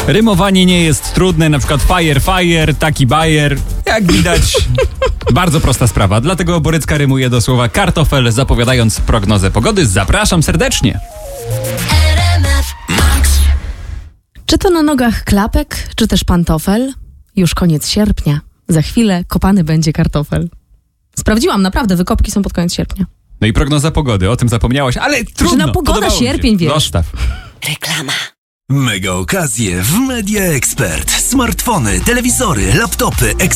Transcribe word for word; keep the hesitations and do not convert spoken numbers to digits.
Rymowanie nie jest trudne, na przykład fire, fire, taki bajer. Jak widać, bardzo prosta sprawa. Dlatego Borycka rymuje do słowa kartofel, zapowiadając prognozę pogody. Zapraszam serdecznie. Czy to na nogach klapek, czy też pantofel? Już koniec sierpnia. Za chwilę kopany będzie kartofel. Sprawdziłam, naprawdę, wykopki są pod koniec sierpnia. No i prognoza pogody, o tym zapomniałaś, ale trudno. Że na pogoda sierpień, wiesz. Zostaw. Reklama. Mega okazje w Media Expert. Smartfony, telewizory, laptopy,